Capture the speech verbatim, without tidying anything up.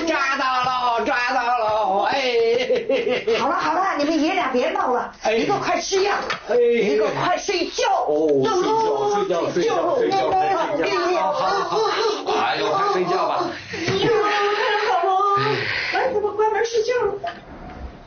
抓到了，抓到了！哎， 好了好了，你们爷俩别闹了，哎、一个快吃药，哎、一个快睡觉。 哦，睡觉，睡觉，睡觉，睡觉，睡觉。好好好，哎呦，快睡觉吧。 哎呀，好了，来，咱们关门睡觉了。